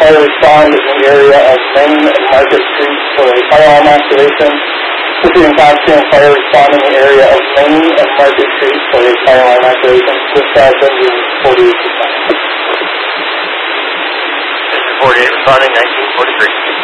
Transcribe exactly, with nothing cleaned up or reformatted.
fire respond in the area of Main and Market Streets for a firearm activation. Receiving costume fire respond in the area of Main and Market Streets for a firearm activation. Dispatch engine forty-eight percent. Engine forty-eight responding, nineteen forty-three.